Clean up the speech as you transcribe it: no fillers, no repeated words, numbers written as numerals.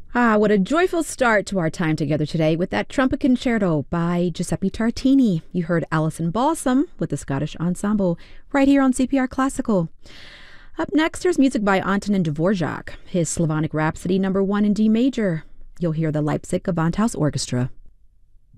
Ah, what a joyful start to our time together today with that trumpet concerto by Giuseppe Tartini. You heard Alison Balsam with the Scottish Ensemble right here on CPR Classical. Up next, there's music by Antonin Dvorak, his Slavonic Rhapsody No. 1 in D major. You'll hear the Leipzig Gewandhaus Orchestra.